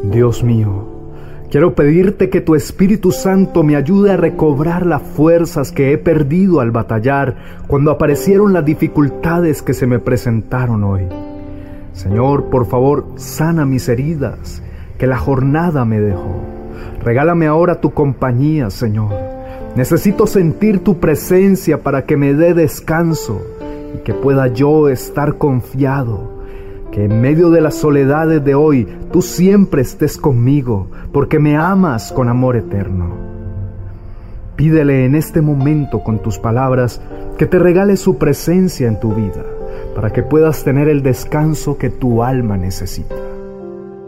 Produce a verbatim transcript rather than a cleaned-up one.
Dios mío, quiero pedirte que tu Espíritu Santo me ayude a recobrar las fuerzas que he perdido al batallar cuando aparecieron las dificultades que se me presentaron hoy. Señor, por favor, sana mis heridas que la jornada me dejó. Regálame ahora tu compañía, Señor. Necesito sentir tu presencia para que me dé descanso y que pueda yo estar confiado que en medio de las soledades de hoy tú siempre estés conmigo, porque me amas con amor eterno. Pídele en este momento con tus palabras que te regale su presencia en tu vida, para que puedas tener el descanso que tu alma necesita.